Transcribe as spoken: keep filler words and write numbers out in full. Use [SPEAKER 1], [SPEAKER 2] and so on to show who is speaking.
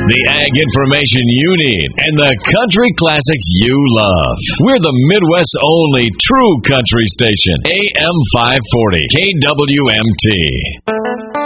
[SPEAKER 1] The ag information you need and the country classics you love. We're the Midwest's only true country station. A M five forty K W M T.